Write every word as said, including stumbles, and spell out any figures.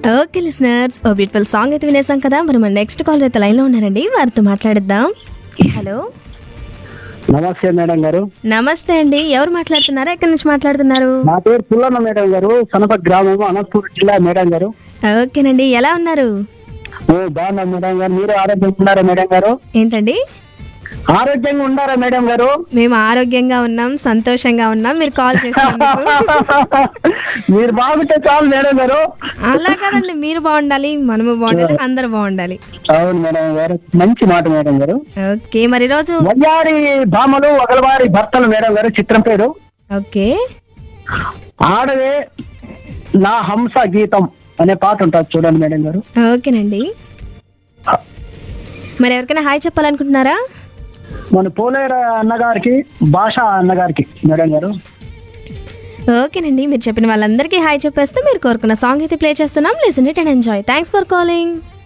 Okay listeners, ఓ beautiful song అయితే వినేసాం కదా. మరి మన నెక్స్ట్ కాలర్ అయితే లైన్లో ఉన్నారండి, వారితో మాట్లాడిద్దాం. హలో, నమస్తే మేడం గారు. నమస్తే అండి. ఎవరు మాట్లాడుతున్నారు, ఎక్కడి నుంచి మాట్లాడుతున్నారు? నా పేరు పుల్లన్న మేడం గారు, సనప గ్రామం, అనంతపూర్ జిల్లా మేడం గారు. ఓకేనండి, ఎలా ఉన్నారు? ఓ బాగున్నా మేడం గారు. మీరు ఆరోగ్యంగా ఉన్నారా మేడం గారు? ఏంటండి? ఆరోగ్యంగా ఉన్నారా మేడం గారు? మేము ఆరోగ్యంగా ఉన్నాం, సంతోషంగా ఉన్నాం. మీరు కాల్ చేసినందుకు. మీరు బాగుంటే చాలు మేడం గారు. అలా కదండి, మీరు బాగుండాలి, మనము బాగుండాలి, అందరూ బాగుండాలి. అవును మేడం గారు, మంచి మాట మేడం గారు. ఓకే, మరి ఈరోజు వయ్యారి భామలు ఒకలవారి భర్తలు మేడం గారు, చిత్రం పేరు. ఓకే, ఆడవే నా హంస గీతం అనే పాట ఉంటుంది చూడండి మేడం గారు. ఓకేనండి. మరి ఎవరికైనా హాయ్ చెప్పాలనుకుంటున్నారా? మన పోలేర అన్నగారికి, భాష అన్నగారికి మేడం గారు. ఓకేనండి, మీరు చెప్పిన వాళ్ళందరికీ హాయ్ చెప్పేస్తే మీరు కోరుకున్న సాంగ్ అయితే ప్లే చేస్తున్నాం. Listen it and enjoy. Thanks for calling.